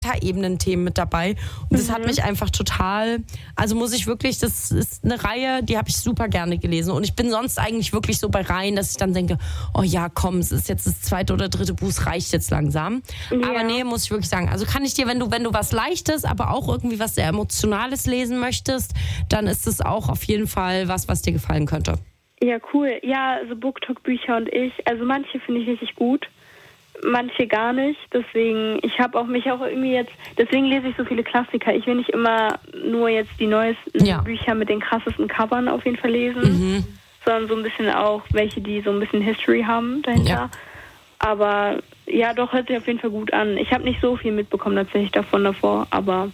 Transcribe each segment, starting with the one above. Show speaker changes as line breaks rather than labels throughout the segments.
Metaebenen-Themen mit dabei. Und das hat mich einfach total, also muss ich wirklich, das ist eine Reihe, die habe ich super gerne gelesen. Und ich bin sonst eigentlich wirklich so bei Reihen, dass ich dann denke, oh ja, komm, es ist jetzt das 2. oder 3. Buch, es reicht jetzt langsam. Ja. Aber nee, muss ich wirklich sagen. Also kann ich dir, wenn du was Leichtes, aber auch irgendwie was sehr Emotionales lesen möchtest, dann ist es auch auf jeden Fall was dir gefallen könnte.
Ja, cool. Ja, so BookTok-Bücher und ich, also manche finde ich richtig gut, manche gar nicht. Deswegen, ich habe mich auch irgendwie jetzt, deswegen lese ich so viele Klassiker. Ich will nicht immer nur jetzt die neuesten Bücher mit den krassesten Covern auf jeden Fall lesen, sondern so ein bisschen auch welche, die so ein bisschen History haben dahinter. Ja. Aber ja, doch, hört sich auf jeden Fall gut an. Ich habe nicht so viel mitbekommen tatsächlich davor, aber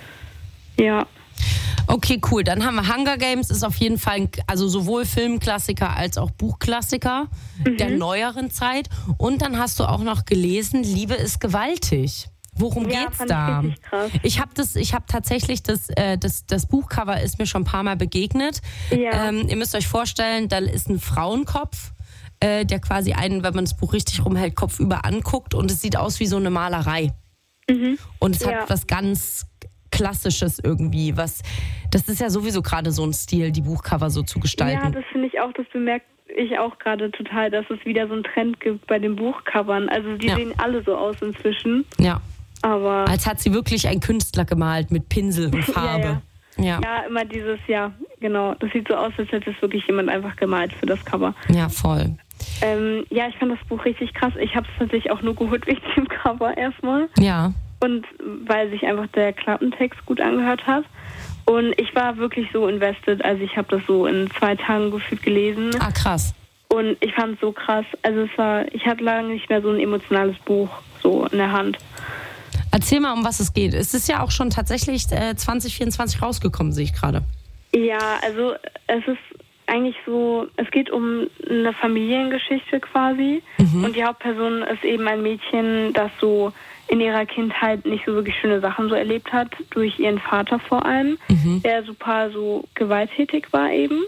ja.
Okay, cool. Dann haben wir Hunger Games, ist auf jeden Fall also sowohl Filmklassiker als auch Buchklassiker der neueren Zeit. Und dann hast du auch noch gelesen, Liebe ist gewaltig. Worum geht's da? Ich habe tatsächlich das Buchcover ist mir schon ein paar Mal begegnet. Ja. Ihr müsst euch vorstellen, da ist ein Frauenkopf, der quasi einen, wenn man das Buch richtig rumhält, kopfüber anguckt und es sieht aus wie so eine Malerei. Und es hat was ganz Klassisches irgendwie, das ist ja sowieso gerade so ein Stil, die Buchcover so zu gestalten.
Ja, das finde ich auch, das bemerke ich auch gerade total, dass es wieder so einen Trend gibt bei den Buchcovern. Also die sehen alle so aus inzwischen.
Ja.
Aber
als hat sie wirklich ein Künstler gemalt mit Pinsel und Farbe.
Ja, immer dieses, genau. Das sieht so aus, als hätte es wirklich jemand einfach gemalt für das Cover.
Ja, voll.
Ja, ich fand das Buch richtig krass. Ich habe es tatsächlich auch nur geholt wegen dem Cover erstmal.
Ja.
Und weil sich einfach der Klappentext gut angehört hat. Und ich war wirklich so invested. Also ich habe das so in 2 Tagen gefühlt gelesen.
Ah, krass.
Und ich fand es so krass. Also ich hatte lange nicht mehr so ein emotionales Buch so in der Hand.
Erzähl mal, um was es geht. Es ist ja auch schon tatsächlich 2024 rausgekommen, sehe ich gerade.
Ja, also es ist eigentlich so, es geht um eine Familiengeschichte quasi. Und die Hauptperson ist eben ein Mädchen, das so in ihrer Kindheit nicht so wirklich schöne Sachen so erlebt hat, durch ihren Vater vor allem, der super so gewalttätig war eben.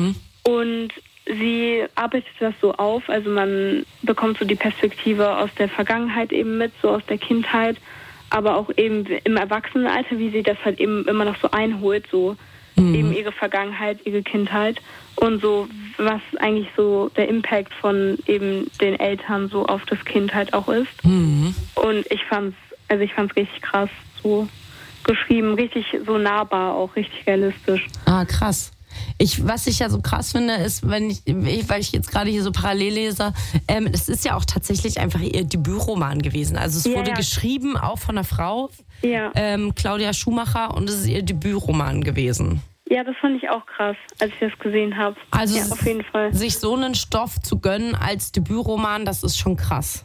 Und sie arbeitet das so auf, also man bekommt so die Perspektive aus der Vergangenheit eben mit, so aus der Kindheit, aber auch eben im Erwachsenenalter, wie sie das halt eben immer noch so einholt, so eben ihre Vergangenheit, ihre Kindheit und so, was eigentlich so der Impact von eben den Eltern so auf das Kind halt auch ist. Und ich fand's richtig krass so geschrieben, richtig so nahbar, auch richtig realistisch.
Ah, krass. Was ich ja so krass finde, ist, weil ich jetzt gerade hier so parallel lese, es ist ja auch tatsächlich einfach ihr Debütroman gewesen. Also es wurde geschrieben, auch von einer Frau, Claudia Schumacher, und es ist ihr Debütroman gewesen.
Ja, das fand ich auch krass, als ich das gesehen habe.
Also
auf jeden Fall.
Sich so einen Stoff zu gönnen als Debütroman, das ist schon krass.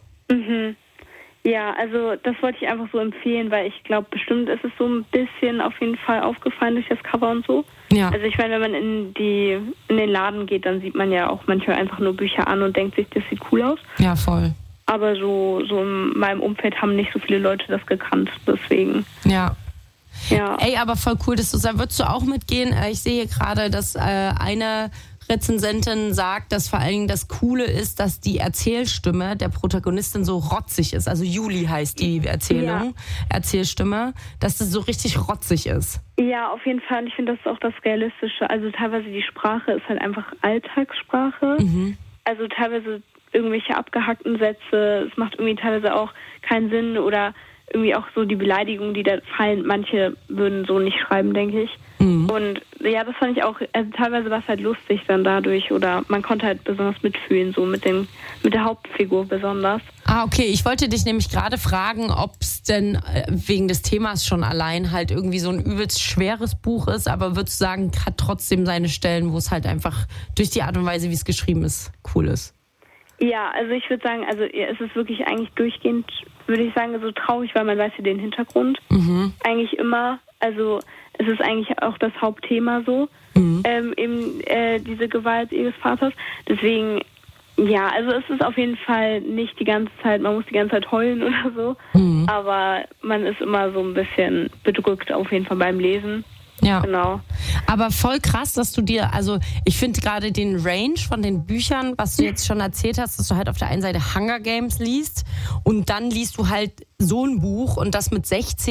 Ja, also das wollte ich einfach so empfehlen, weil ich glaube, bestimmt ist es so ein bisschen auf jeden Fall aufgefallen durch das Cover und so. Ja. Also ich meine, wenn man in den Laden geht, dann sieht man ja auch manchmal einfach nur Bücher an und denkt sich, das sieht cool aus.
Ja, voll.
Aber so in meinem Umfeld haben nicht so viele Leute das gekannt, deswegen.
Ja. Ey, aber voll cool, dass da würdest du auch mitgehen. Ich sehe hier gerade, dass eine Rezensentin sagt, dass vor allen Dingen das Coole ist, dass die Erzählstimme der Protagonistin so rotzig ist. Also Juli heißt die Erzählstimme, dass das so richtig rotzig ist.
Ja, auf jeden Fall. Ich finde, das ist auch das Realistische. Also teilweise die Sprache ist halt einfach Alltagssprache. Also teilweise irgendwelche abgehackten Sätze. Es macht irgendwie teilweise auch keinen Sinn oder irgendwie auch so die Beleidigungen, die da fallen. Manche würden so nicht schreiben, denke ich. Und ja, das fand ich auch, also teilweise war es halt lustig dann dadurch oder man konnte halt besonders mitfühlen, so mit der Hauptfigur besonders.
Ah, okay. Ich wollte dich nämlich gerade fragen, ob es denn wegen des Themas schon allein halt irgendwie so ein übelst schweres Buch ist, aber würdest du sagen, hat trotzdem seine Stellen, wo es halt einfach durch die Art und Weise, wie es geschrieben ist, cool ist?
Ja, also ich würde sagen, also es ist wirklich eigentlich durchgehend, würde ich sagen, so traurig, weil man weiß ja den Hintergrund eigentlich immer. Also es ist eigentlich auch das Hauptthema so, eben diese Gewalt ihres Vaters. Deswegen, ja, also es ist auf jeden Fall nicht die ganze Zeit, man muss die ganze Zeit heulen oder so, aber man ist immer so ein bisschen bedrückt auf jeden Fall beim Lesen. Ja, genau.
Aber voll krass, dass du dir, also ich finde gerade den Range von den Büchern, was du jetzt schon erzählt hast, dass du halt auf der einen Seite Hunger Games liest und dann liest du halt so ein Buch und das mit 16